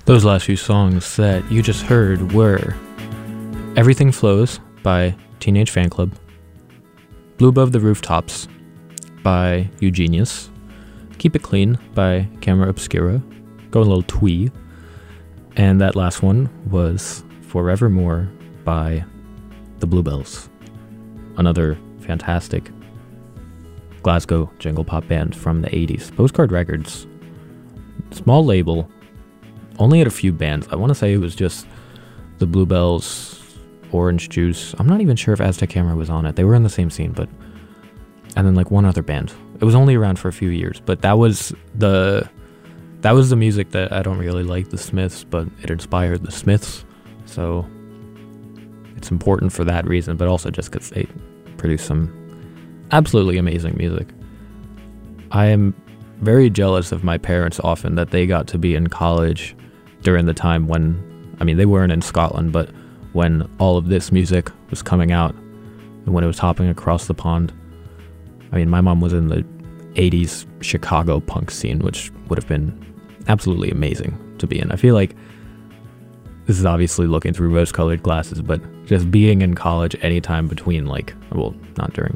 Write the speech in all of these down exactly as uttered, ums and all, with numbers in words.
Those last few songs that you just heard were Everything Flows by Teenage Fanclub, Blue Above the Rooftops by Eugenius, Keep It Clean by Camera Obscura, going a little twee, and that last one was Forevermore by the Bluebells, another fantastic Glasgow jingle pop band from the eighties. Postcard Records, small label, only had a few bands. I want to say it was just the Bluebells, Orange Juice. I'm not even sure if Aztec Camera was on it. They were in the same scene, but and then like one other band. It was only around for a few years, but that was the that was the music that I don't really like, the Smiths, but it inspired the Smiths, so it's important for that reason, but also just because they produce some absolutely amazing music. I am very jealous of my parents often that they got to be in college during the time when, I mean, they weren't in Scotland, but when all of this music was coming out and when it was hopping across the pond. I mean, my mom was in the eighties Chicago punk scene, which would have been absolutely amazing to be in. I feel like this is obviously looking through rose-colored glasses, but just being in college anytime between, like, well, not during,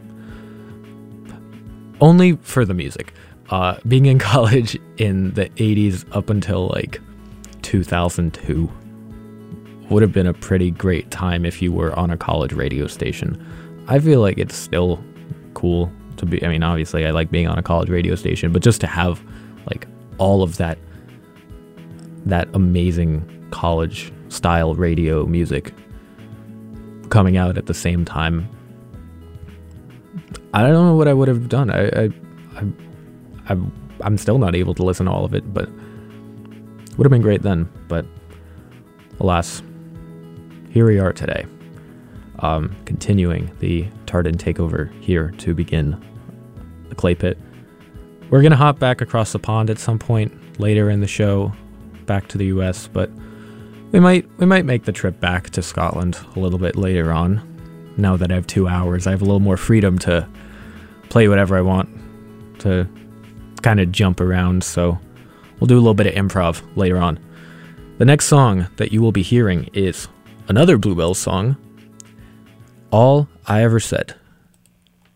only for the music. Uh, being in college in the eighties up until, like, two thousand two would have been a pretty great time if you were on a college radio station. I feel like it's still cool to be, I mean, obviously I like being on a college radio station, but just to have, like, all of that, that amazing college style radio music coming out at the same time, I don't know what I would have done. I, I, I, I I'm still not able to listen to all of it, but it would have been great then. But alas, here we are today, um, continuing the Tartan takeover here to begin the Clay Pit. We're gonna hop back across the pond at some point later in the show, back to the U S, but we might we might make the trip back to Scotland a little bit later on. Now that I have two hours, I have a little more freedom to play whatever I want, to kind of jump around, so we'll do a little bit of improv later on. The next song that you will be hearing is another Bluebells song, All I Ever Said.